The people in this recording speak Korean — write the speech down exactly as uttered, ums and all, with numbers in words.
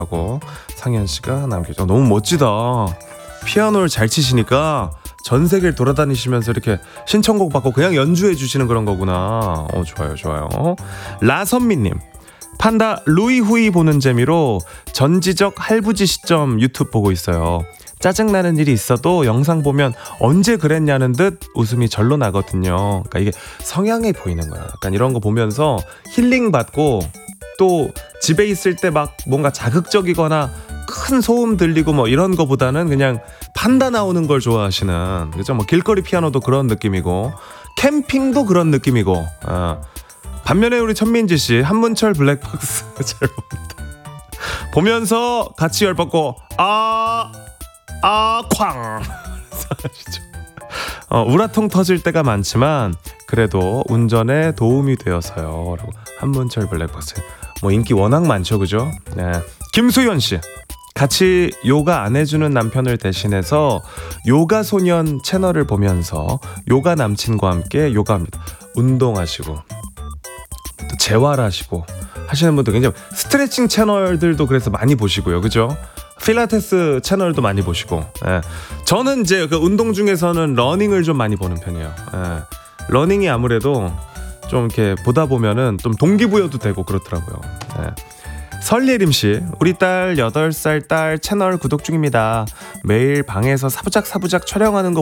하고 상현 씨가 남겨줘. 너무 멋지다. 피아노를 잘 치시니까 전 세계를 돌아다니시면서 이렇게 신청곡 받고 그냥 연주해 주시는 그런 거구나. 어, 좋아요, 좋아요. 라선미님, 판다 루이후이 보는 재미로 전지적 할부지 시점 유튜브 보고 있어요. 짜증나는 일이 있어도 영상 보면 언제 그랬냐는 듯 웃음이 절로 나거든요. 그러니까 이게 성향이 보이는 거야. 약간 이런 거 보면서 힐링 받고 또 집에 있을 때 막 뭔가 자극적이거나 큰 소음 들리고 뭐 이런 거보다는 그냥 판다 나오는 걸 좋아하시는, 그죠? 뭐 길거리 피아노도 그런 느낌이고 캠핑도 그런 느낌이고. 어. 반면에 우리 천민지 씨 한문철 블랙박스 잘 봅니다. 보면서 같이 열받고 아 아 쾅 하시죠. 어, 우라통 터질 때가 많지만 그래도 운전에 도움이 되어서요. 라고 한문철 블랙박스. 뭐 인기 워낙 많죠, 그죠? 네. 김수현 씨, 같이 요가 안 해주는 남편을 대신해서 요가 소년 채널을 보면서 요가 남친과 함께 요가합니다. 운동하시고 또 재활하시고 하시는 분들 굉장히 스트레칭 채널들도 그래서 많이 보시고요, 그죠? 필라테스 채널도 많이 보시고. 예. 저는 이제 그 운동 중에서는 러닝을 좀 많이 보는 편이에요. 예. 러닝이 아무래도 좀 이렇게 보다 보면은 좀 동기부여도 되고 그렇더라고요. 예. 설예림 씨, 우리 딸 여덟 살 딸 채널 구독 중입니다. 매일 방에서 사부작 사부작 촬영하는 거